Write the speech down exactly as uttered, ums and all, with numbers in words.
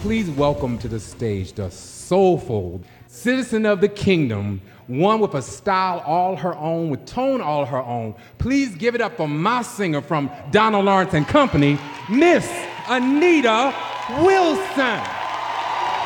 Please welcome to the stage the soulful citizen of the kingdom, one with a style all her own, with tone all her own. Please give it up for my singer from Donald Lawrence and Company, Miss Anita Wilson.